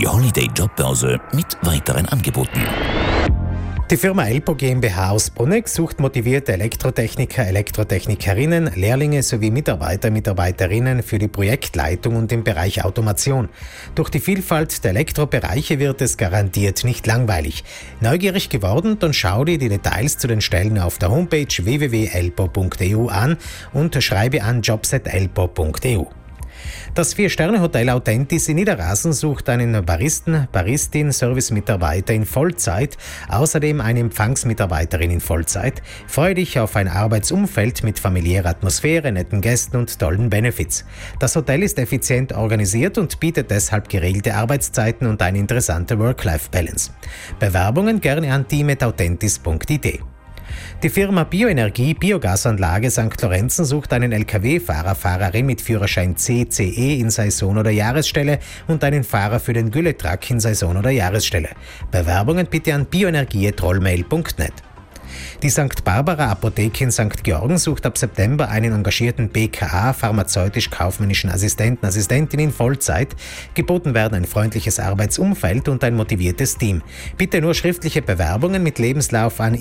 Die Holiday Jobbörse mit weiteren Angeboten. Die Firma Elpo GmbH aus Bruneck sucht motivierte Elektrotechniker, Elektrotechnikerinnen, Lehrlinge sowie Mitarbeiter, Mitarbeiterinnen für die Projektleitung und im Bereich Automation. Durch die Vielfalt der Elektrobereiche wird es garantiert nicht langweilig. Neugierig geworden? Dann schau dir die Details zu den Stellen auf der Homepage www.elpo.eu an und schreibe an jobs@elpo.eu. Das 4-Sterne-Hotel Authentis in Niederrasen sucht einen Baristen, Baristin, Servicemitarbeiter in Vollzeit, außerdem eine Empfangsmitarbeiterin in Vollzeit. Freue dich auf ein Arbeitsumfeld mit familiärer Atmosphäre, netten Gästen und tollen Benefits. Das Hotel ist effizient organisiert und bietet deshalb geregelte Arbeitszeiten und eine interessante Work-Life-Balance. Bewerbungen gerne an team@authentis.it. Die Firma Bioenergie Biogasanlage St. Lorenzen sucht einen Lkw-Fahrer/Fahrerin mit Führerschein C/CE in Saison- oder Jahresstelle und einen Fahrer für den Gülletruck in Saison- oder Jahresstelle. Bewerbungen bitte an bioenergie@trollmail.net. Die St. Barbara Apotheke in St. Georgen sucht ab September einen engagierten BKA pharmazeutisch-kaufmännischen Assistentin in Vollzeit. Geboten werden ein freundliches Arbeitsumfeld und ein motiviertes Team. Bitte nur schriftliche Bewerbungen mit Lebenslauf an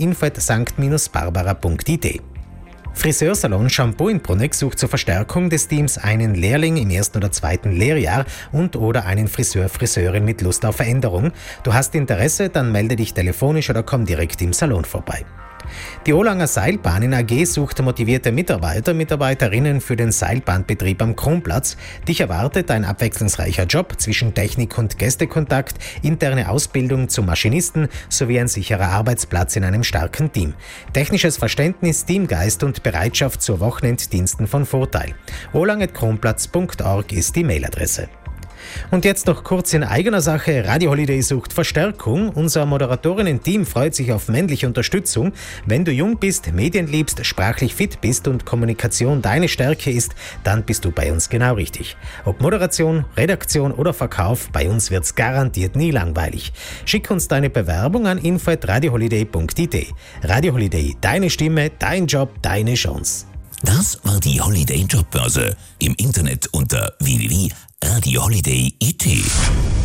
info@st-barbara.it. Friseursalon Shampoo in Bruneck sucht zur Verstärkung des Teams einen Lehrling im 1. oder 2. Lehrjahr und/oder einen Friseurin mit Lust auf Veränderung. Du hast Interesse, dann melde dich telefonisch oder komm direkt im Salon vorbei. Die Olanger Seilbahnen AG sucht motivierte Mitarbeiterinnen für den Seilbahnbetrieb am Kronplatz. Dich erwartet ein abwechslungsreicher Job zwischen Technik- und Gästekontakt, interne Ausbildung zum Maschinisten sowie ein sicherer Arbeitsplatz in einem starken Team. Technisches Verständnis, Teamgeist und Bereitschaft zu Wochenenddiensten von Vorteil. olang@kronplatz.org ist die Mailadresse. Und jetzt noch kurz in eigener Sache. Radio Holiday sucht Verstärkung. Unser Moderatorinnen-Team freut sich auf männliche Unterstützung. Wenn du jung bist, Medien liebst, sprachlich fit bist und Kommunikation deine Stärke ist, dann bist du bei uns genau richtig. Ob Moderation, Redaktion oder Verkauf, bei uns wird's garantiert nie langweilig. Schick uns deine Bewerbung an info@radioholiday.it. Radio Holiday, deine Stimme, dein Job, deine Chance. Das war die Holiday Jobbörse. Im Internet unter www.radioholiday.it.